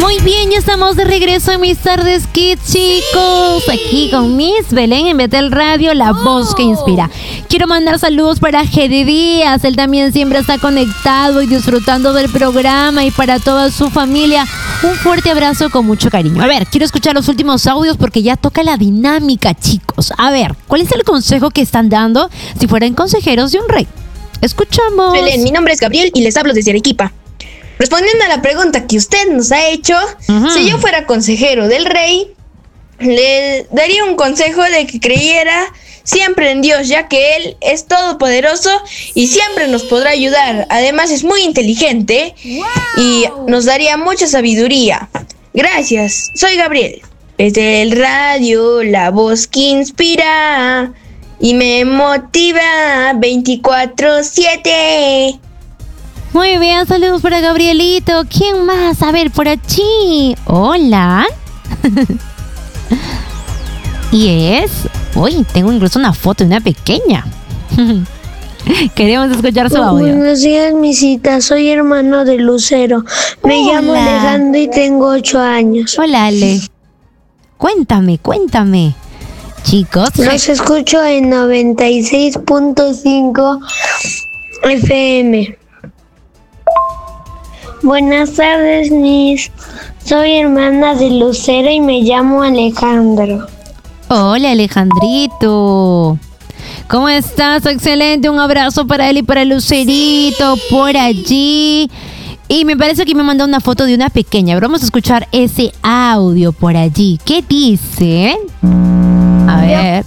Muy bien, ya estamos de regreso en Mis Tardes Kids, chicos. Aquí con Miss Belén en Betel Radio, la voz que inspira. Quiero mandar saludos para Gedi Díaz. Él también siempre está conectado y disfrutando del programa. Y para toda su familia, un fuerte abrazo con mucho cariño. A ver, quiero escuchar los últimos audios porque ya toca la dinámica, chicos. A ver, ¿cuál es el consejo que están dando si fueran consejeros de un rey? Escuchamos. Belén, mi nombre es Gabriel y les hablo desde Arequipa. Respondiendo a la pregunta que usted nos ha hecho, si yo fuera consejero del rey, le daría un consejo de que creyera siempre en Dios, ya que Él es todopoderoso y siempre nos podrá ayudar. Además es muy inteligente y nos daría mucha sabiduría. Gracias, soy Gabriel. Desde el radio, la voz que inspira y me motiva 24/7. Muy bien, saludos para Gabrielito. ¿Quién más? A ver, por aquí. Hola. Y es... Uy, tengo incluso una foto de una pequeña. Queremos escuchar su audio. Buenos días, misita. Soy hermano de Lucero. Me llamo Alejandro y tengo 8 años. Hola, Ale. Cuéntame. Chicos. Los escucho en 96.5 FM. Buenas tardes, Miss. Soy hermana de Lucero y me llamo Alejandro. Hola, Alejandrito. ¿Cómo estás? Excelente. Un abrazo para él y para Lucerito por allí. Y me parece que me mandó una foto de una pequeña. Pero vamos a escuchar ese audio por allí. ¿Qué dice? A ver.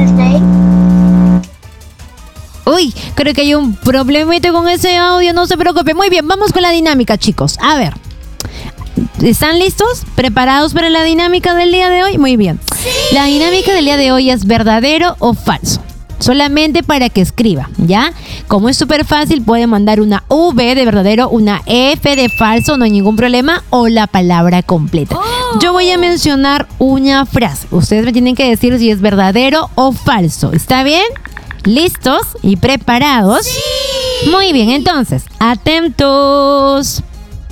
Uy, creo que hay un problemita con ese audio, no se preocupe. Muy bien, vamos con la dinámica, chicos. A ver, ¿están listos? ¿Preparados para la dinámica del día de hoy? Muy bien. La dinámica del día de hoy es verdadero o falso. Solamente para que escriba, ¿ya? Como es súper fácil, puede mandar una V de verdadero, una F de falso, no hay ningún problema, o la palabra completa. Yo voy a mencionar una frase. Ustedes me tienen que decir si es verdadero o falso. ¿Está bien? ¿Listos y preparados? ¡Sí! Muy bien, entonces, atentos.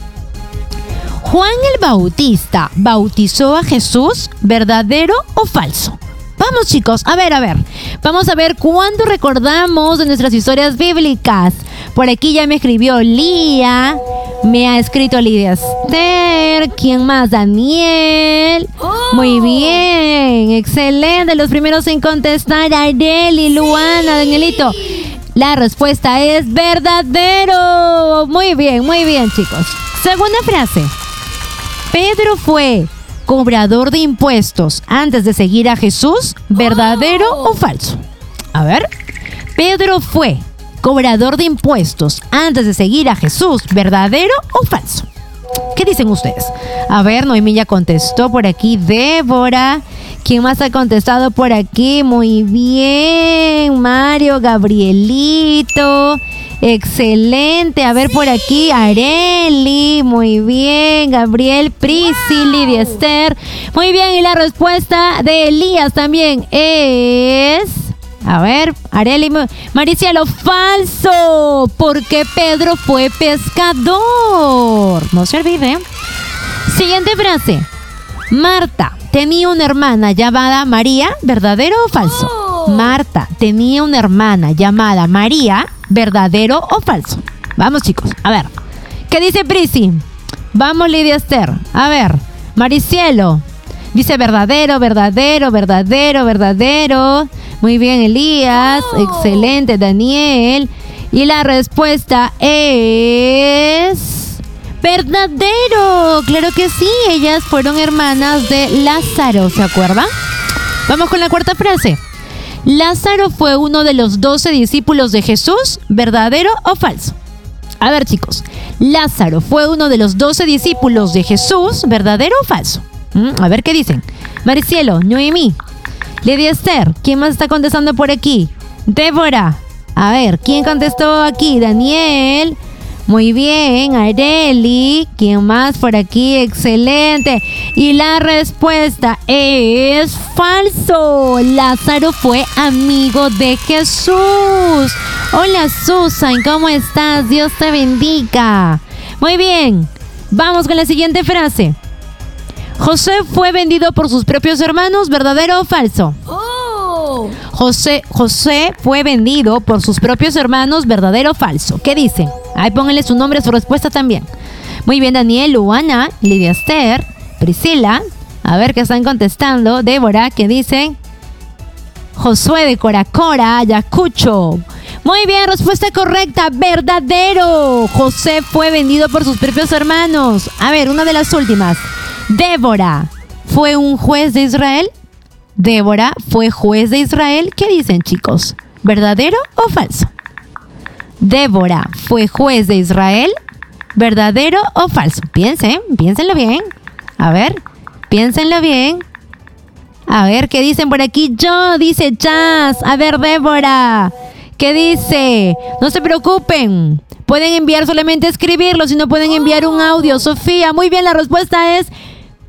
Juan el Bautista bautizó a Jesús, ¿verdadero o falso? Vamos, chicos, a ver. Vamos a ver cuándo recordamos de nuestras historias bíblicas. Por aquí ya me escribió Lía, me ha escrito Lidia Esther, ¿quién más? Daniel. Muy bien, excelente. Los primeros en contestar, Areli, Luana, Danielito. La respuesta es verdadero. Muy bien, chicos. Segunda frase. Pedro fue cobrador de impuestos antes de seguir a Jesús, ¿verdadero o falso? A ver. Pedro fue cobrador de impuestos antes de seguir a Jesús, ¿verdadero o falso? ¿Qué dicen ustedes? A ver, Noemí ya contestó por aquí. Débora. ¿Quién más ha contestado por aquí? Muy bien. Mario, Gabrielito. Excelente. A ver por aquí. Areli. Muy bien. Gabriel, Prisi, Lidia Esther. Muy bien. Y la respuesta de Elías también es... A ver, Areli, Maricielo, falso, porque Pedro fue pescador. No se olvide. Siguiente frase. Marta tenía una hermana llamada María, ¿verdadero o falso? Marta tenía una hermana llamada María, ¿verdadero o falso? Vamos, chicos, a ver. ¿Qué dice Prisi? Vamos, Lidia Esther. A ver, Maricielo. Dice verdadero. Muy bien, Elías. Excelente, Daniel. Y la respuesta es... verdadero. Claro que sí. Ellas fueron hermanas de Lázaro, ¿se acuerdan? Vamos con la cuarta frase. Lázaro fue uno de los 12 discípulos de Jesús, ¿verdadero o falso? A ver, chicos. Lázaro fue uno de los 12 discípulos de Jesús, ¿verdadero o falso? A ver qué dicen. Maricielo, Noemí, Lidia Esther, ¿quién más está contestando por aquí? Débora. A ver, ¿quién contestó aquí? Daniel. Muy bien, Areli. ¿Quién más por aquí? Excelente. Y la respuesta es falso. Lázaro fue amigo de Jesús. Hola, Susan, ¿cómo estás? Dios te bendiga. Muy bien. Vamos con la siguiente frase. José fue vendido por sus propios hermanos, ¿verdadero o falso? José fue vendido por sus propios hermanos, ¿verdadero o falso? ¿Qué dicen? Ahí pónganle su nombre, su respuesta también. Muy bien, Daniel, Luana, Lidia Esther, Priscila. A ver qué están contestando. Débora, ¿qué dicen? Josué de Coracora, Ayacucho. Muy bien, respuesta correcta, verdadero. José fue vendido por sus propios hermanos. A ver, una de las últimas. Débora, ¿fue un juez de Israel? Débora, ¿fue juez de Israel? ¿Qué dicen, chicos? ¿Verdadero o falso? Débora, ¿fue juez de Israel? ¿Verdadero o falso? Piénsenlo bien. A ver, piénsenlo bien. A ver, ¿qué dicen por aquí? Dice Chas. A ver, Débora, ¿qué dice? No se preocupen. Pueden enviar, solamente escribirlo, si no pueden enviar un audio. Sofía, muy bien, la respuesta es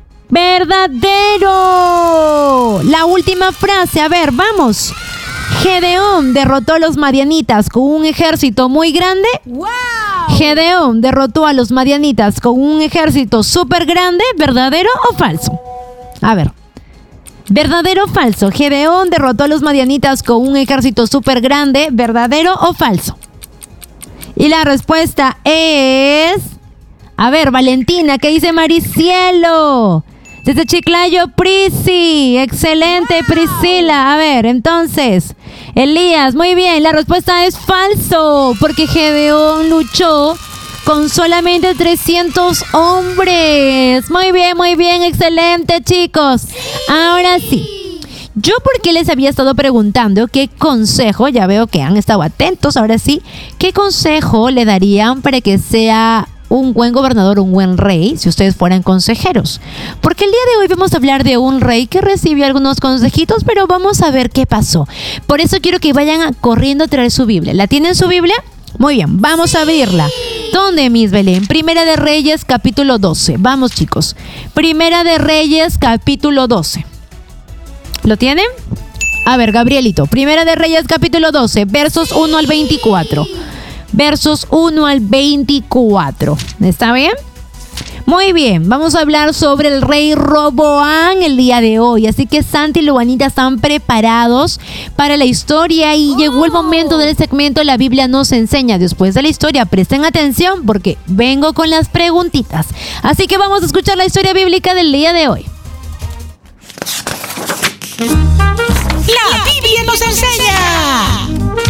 verdadero. La última frase, a ver, vamos. Gedeón derrotó a los madianitas con un ejército muy grande. ¡Wow! Gedeón derrotó a los madianitas con un ejército súper grande. ¿Verdadero o falso? A ver. ¿Verdadero o falso? Gedeón derrotó a los madianitas con un ejército súper grande. ¿Verdadero o falso? Y la respuesta es... A ver, Valentina, ¿qué dice Maricielo? Desde Chiclayo, Prisi. Excelente, Priscila. A ver, entonces, Elías, muy bien. La respuesta es falso, porque Gedeón luchó con solamente 300 hombres. Muy bien, excelente, chicos. Ahora sí, yo porque les había estado preguntando qué consejo, ya veo que han estado atentos, ahora sí, ¿qué consejo le darían para que sea un buen gobernador, un buen rey, si ustedes fueran consejeros? Porque el día de hoy vamos a hablar de un rey que recibió algunos consejitos, pero vamos a ver qué pasó. Por eso quiero que vayan corriendo a traer su Biblia. ¿La tienen su Biblia? Muy bien, vamos a abrirla. ¿Dónde, Miss Belén? Primera de Reyes, capítulo 12. Vamos, chicos. Primera de Reyes, capítulo 12. ¿Lo tienen? A ver, Gabrielito. Primera de Reyes, capítulo 12, versos 1 al 24. Versos 1 al 24. ¿Está bien? Muy bien, vamos a hablar sobre el rey Roboam el día de hoy. Así que Santi y Luanita están preparados para la historia y llegó el momento del segmento La Biblia nos enseña. Después de la historia, presten atención porque vengo con las preguntitas. Así que vamos a escuchar la historia bíblica del día de hoy. La Biblia nos enseña.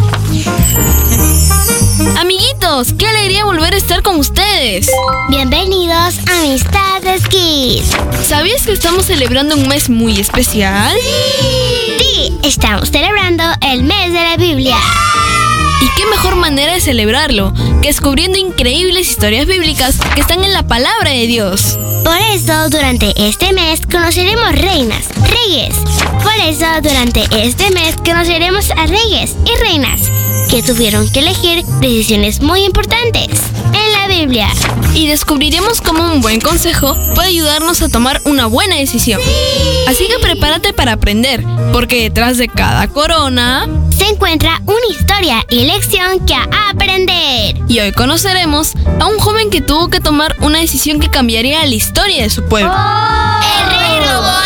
Amiguitos, qué alegría volver a estar con ustedes. Bienvenidos a Amistades Kids. ¿Sabías que estamos celebrando un mes muy especial? Sí, estamos celebrando el mes de la Biblia. ¿Y qué mejor manera de celebrarlo que descubriendo increíbles historias bíblicas que están en la palabra de Dios? Por eso, durante este mes conoceremos reinas, reyes. Por eso, durante este mes conoceremos a reyes y reinas que tuvieron que elegir decisiones muy importantes en la Biblia. Y descubriremos cómo un buen consejo puede ayudarnos a tomar una buena decisión. Así que prepárate para aprender, porque detrás de cada corona se encuentra una historia y lección que aprender. Y hoy conoceremos a un joven que tuvo que tomar una decisión que cambiaría la historia de su pueblo. ¡El rey Roboam!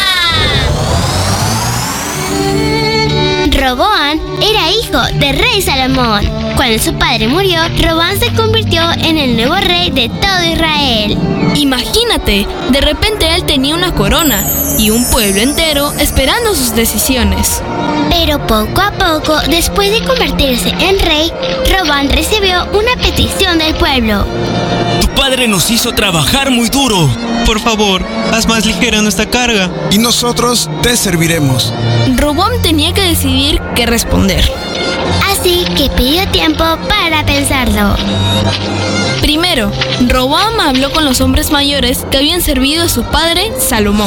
Roboam era hijo del rey Salomón. Cuando su padre murió, Roboam se convirtió en el nuevo rey de todo Israel. Imagínate, de repente él tenía una corona y un pueblo entero esperando sus decisiones. Pero poco a poco, después de convertirse en rey, Roboam recibió una petición del pueblo. Tu padre nos hizo trabajar muy duro. Por favor, haz más ligera nuestra carga. Y nosotros te serviremos. Roboam tenía que decidir qué responder. Así que pidió tiempo para pensarlo. Primero, Roboam habló con los hombres mayores que habían servido a su padre, Salomón.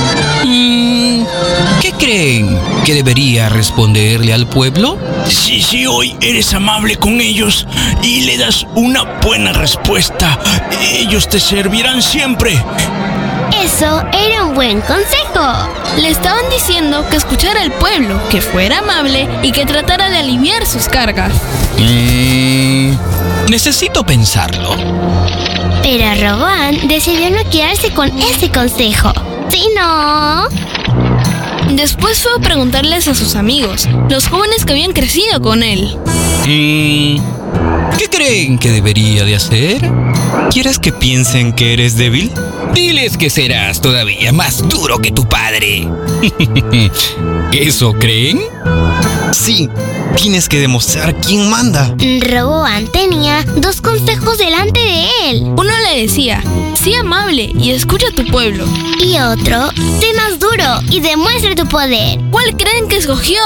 ¿Qué creen que debería responderle al pueblo? Si hoy eres amable con ellos y le das una buena respuesta, ellos te servirán siempre. Eso era un buen consejo. Le estaban diciendo que escuchara al pueblo, que fuera amable y que tratara de aliviar sus cargas. Necesito pensarlo. Pero Roboam decidió no quedarse con ese consejo. Sí, no. Después fue a preguntarles a sus amigos, los jóvenes que habían crecido con él. ¿Qué creen que debería de hacer? ¿Quieres que piensen que eres débil? Diles que serás todavía más duro que tu padre. ¿Eso creen? Sí, tienes que demostrar quién manda. Roboam tenía 2 consejos delante de él. Uno le decía, sé amable y escucha a tu pueblo. Y otro, sé más duro y demuestra tu poder. ¿Cuál creen que escogió?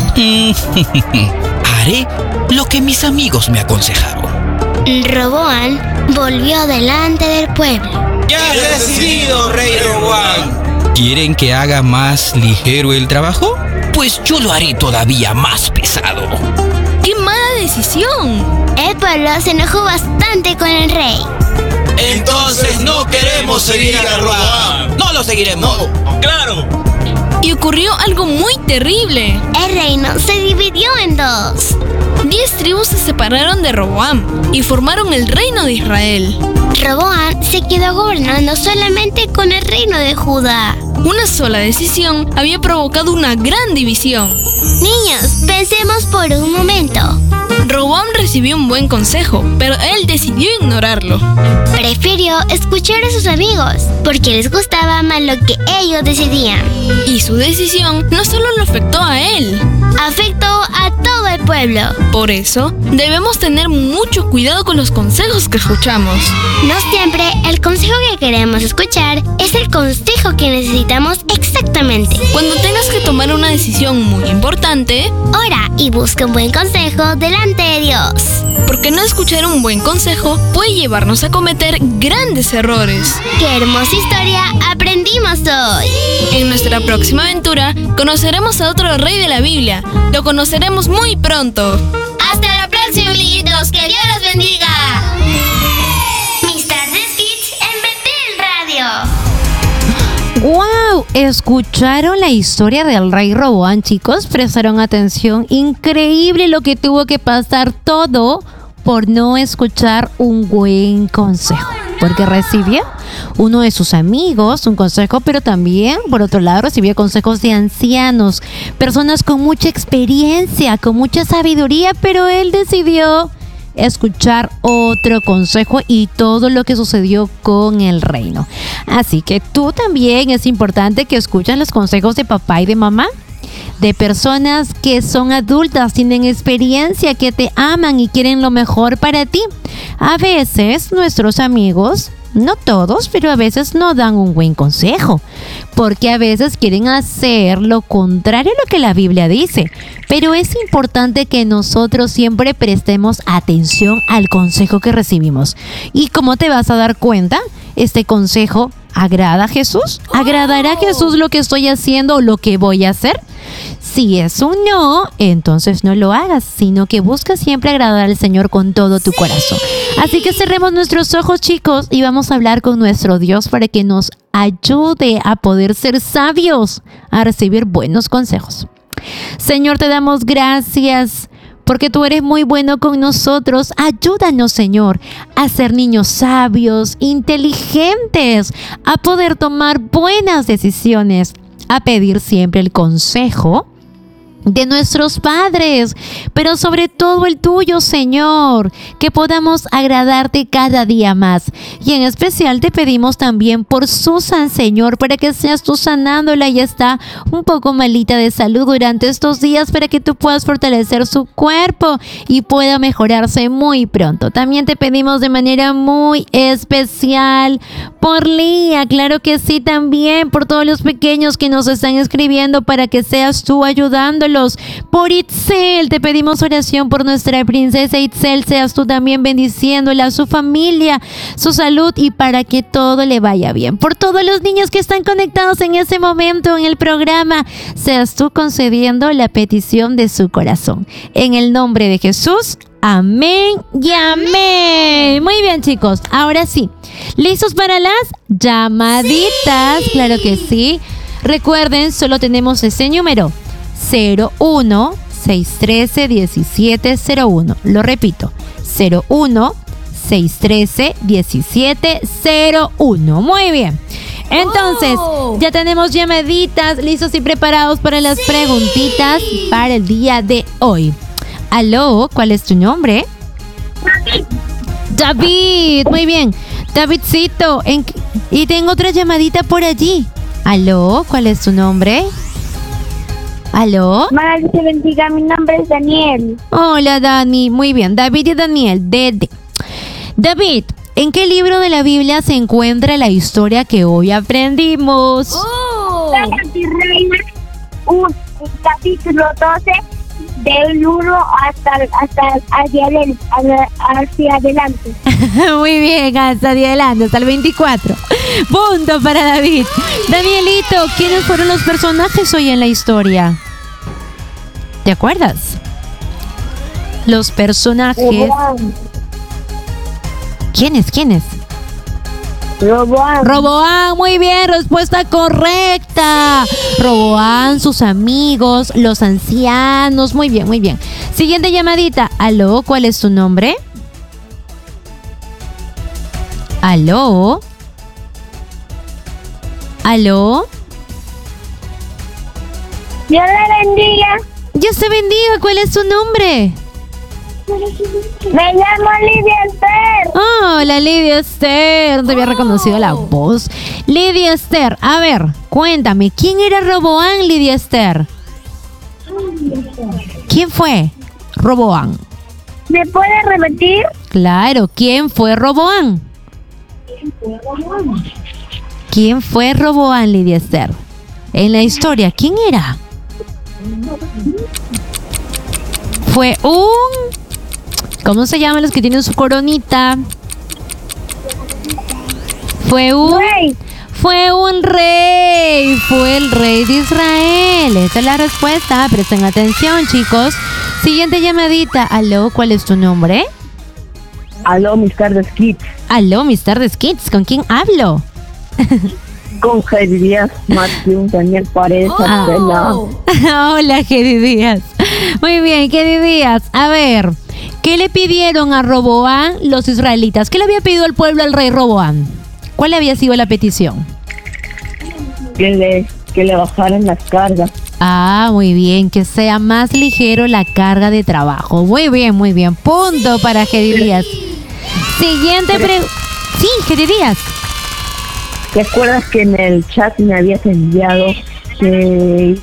Haré lo que mis amigos me aconsejaron. Roboam volvió delante del pueblo. ¡Ya has decidido, rey Roboam! ¿Quieren que haga más ligero el trabajo? Pues yo lo haré todavía más pesado. ¡Qué mala decisión! El pueblo se enojó bastante con el rey. Entonces no queremos seguir a Roboam. ¡No lo seguiremos! No, claro. Y ocurrió algo muy terrible. El reino se dividió en 2. 10 tribus se separaron de Roboam y formaron el reino de Israel. Roboam se quedó gobernando solamente con el reino de Judá. Una sola decisión había provocado una gran división. Niños, pensemos por un momento. Roboam recibió un buen consejo, pero él decidió ignorarlo. Prefirió escuchar a sus amigos, porque les gustaba más lo que ellos decidían. Y su decisión no solo lo afectó a él, afectó a todo el pueblo. Por eso, debemos tener mucho cuidado con los consejos que escuchamos. No siempre el consejo que queremos escuchar es el consejo que necesitamos exactamente. Cuando tengas que tomar una decisión muy importante, ora y busca un buen consejo delante de Dios. Porque no escuchar un buen consejo puede llevarnos a cometer grandes errores. ¡Qué hermosa historia aprendimos hoy! En nuestra próxima aventura conoceremos a otro rey de la Biblia. Lo conoceremos muy pronto. ¡Hasta la próxima, amiguitos! ¡Que Dios los bendiga! Mis tardes kids en Betel Radio. ¡Wow! ¿Escucharon la historia del rey Roboam, chicos? ¿Prestaron atención? Increíble lo que tuvo que pasar todo por no escuchar un buen consejo. Porque recibió uno de sus amigos un consejo, pero también, por otro lado, recibió consejos de ancianos, personas con mucha experiencia, con mucha sabiduría, pero él decidió escuchar otro consejo y todo lo que sucedió con el reino. Así que tú también es importante que escuches los consejos de papá y de mamá, de personas que son adultas, tienen experiencia, que te aman y quieren lo mejor para ti. A veces nuestros amigos, no todos, pero a veces no dan un buen consejo, porque a veces quieren hacer lo contrario a lo que la Biblia dice. Pero es importante que nosotros siempre prestemos atención al consejo que recibimos. ¿Y cómo te vas a dar cuenta? ¿Este consejo agrada a Jesús? ¿Agradará a Jesús lo que estoy haciendo o lo que voy a hacer? Si es un no, entonces no lo hagas, sino que busca siempre agradar al Señor con todo tu corazón. Así que cerremos nuestros ojos, chicos, y vamos a hablar con nuestro Dios para que nos ayude a poder ser sabios, a recibir buenos consejos. Señor, te damos gracias porque tú eres muy bueno con nosotros. Ayúdanos, Señor, a ser niños sabios, inteligentes, a poder tomar buenas decisiones, a pedir siempre el consejo de nuestros padres, pero sobre todo el tuyo, Señor, que podamos agradarte cada día más. Y en especial te pedimos también por Susan, Señor, para que seas tú sanándola. Ella está un poco malita de salud durante estos días, para que tú puedas fortalecer su cuerpo y pueda mejorarse muy pronto. También te pedimos de manera muy especial por Lía, claro que sí, también por todos los pequeños que nos están escribiendo, para que seas tú ayudándolos. Por Itzel, te pedimos oración por nuestra princesa Itzel, seas tú también bendiciéndola, su familia, su salud, y para que todo le vaya bien. Por todos los niños que están conectados en ese momento en el programa, seas tú concediendo la petición de su corazón. En el nombre de Jesús, amén y amén. Muy bien, chicos, ahora sí, ¿listos para las llamaditas? Claro que sí. Recuerden, solo tenemos ese número: 01-613-1701. Lo repito, 01-613-1701. Muy bien. Entonces, ya tenemos llamaditas, listos y preparados para las preguntitas para el día de hoy. Aló, ¿cuál es tu nombre? David, muy bien. Davidcito, y tengo otra llamadita por allí. Aló, ¿cuál es tu nombre? ¿Aló? Madre, te bendiga, mi nombre es Daniel. Hola, Dani. Muy bien, David y Daniel. David, ¿en qué libro de la Biblia se encuentra la historia que hoy aprendimos? Capítulo 12, del 1 hacia adelante. Muy bien, hasta adelante, hasta el 24. Punto para David. Danielito, ¿quiénes fueron los personajes hoy en la historia? ¿Te acuerdas? Los personajes. ¿Quiénes? Roboán, muy bien, respuesta correcta. Roboán, sus amigos, los ancianos, muy bien. Siguiente llamadita. Aló, ¿cuál es tu nombre? Aló. Dios le bendiga. Dios te bendiga, ¿cuál es tu nombre? Me llamo Lidia Esther. Hola, Lidia Esther. No te había reconocido la voz. Lidia Esther, a ver, cuéntame, ¿quién era Roboán, Lidia Esther? ¿Quién fue Roboán? ¿Me puede repetir? Claro, ¿quién fue Roboán? ¿Quién fue Roboán, Lidia Esther? En la historia, ¿quién era? Fue un... ¿Cómo se llaman los que tienen su coronita? Fue un rey. Fue el rey de Israel. Esa es la respuesta. Presten atención, chicos. Siguiente llamadita. Aló, ¿cuál es tu nombre? Aló, Mr. Skits. Aló, Mr. Skits. ¿Con quién hablo? Con Heidi Díaz, Martín, Daniel Paredes, Arcela. Hola, Heidi Díaz. Muy bien, Heidi Díaz. A ver, ¿qué le pidieron a Roboán los israelitas? ¿Qué le había pedido el pueblo al rey Roboán? ¿Cuál había sido la petición? Que le bajaran las cargas. Ah, muy bien, que sea más ligero la carga de trabajo. Muy bien. Punto para Heidi Díaz. Siguiente pregunta. Sí, Heidi Díaz. ¿Te acuerdas que en el chat me habías enviado que...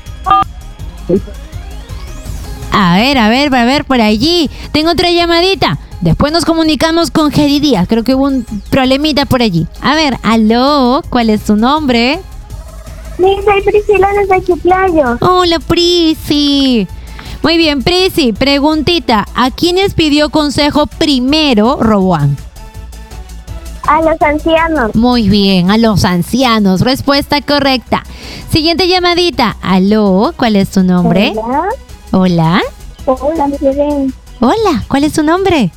A ver, por allí. Tengo otra llamadita. Después nos comunicamos con Heidi Díaz. Creo que hubo un problemita por allí. A ver, aló, ¿cuál es tu nombre? Soy Priscila desde Chiclayo. Hola, Prisi. Muy bien, Prisi, preguntita. ¿A quiénes pidió consejo primero Roboán? A los ancianos. Muy bien, a los ancianos. Respuesta correcta. Siguiente llamadita. Aló, ¿cuál es tu nombre? Hola. Hola, ¿cuál es tu nombre?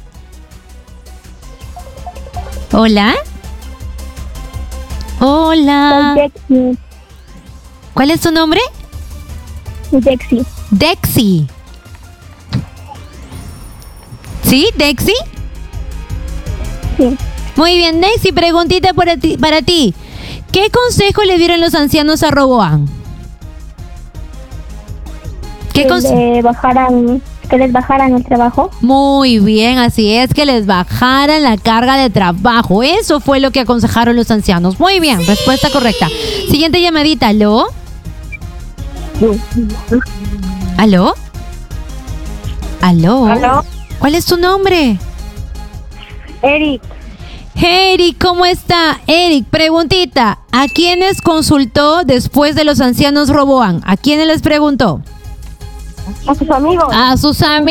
Hola. ¿Cuál es tu nombre? Dexy. ¿Sí, Dexy? Sí. Muy bien, Dexy, preguntita para ti. ¿Qué consejo le dieron los ancianos a Roboán? Que les bajaran el trabajo. Muy bien, así es, que les bajaran la carga de trabajo. Eso fue lo que aconsejaron los ancianos. Muy bien, respuesta correcta. Siguiente llamadita. ¿Aló? ¿Aló? ¿Cuál es tu nombre? Eric, ¿cómo está? Eric, preguntita. ¿A quiénes consultó después de los ancianos Roboán? ¿A quiénes les preguntó? A sus amigos. A sus amigos.